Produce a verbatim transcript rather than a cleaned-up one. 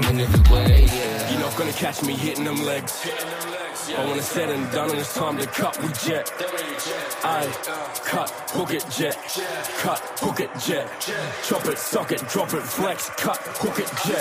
in every way, yeah. You're not gonna catch me hitting them legs. But when it's said and done and it's time to cut, we jet. I cut, hook it, jet. Cut, hook it, jet. Chop it, suck it, drop it, flex. Cut, hook it, jet.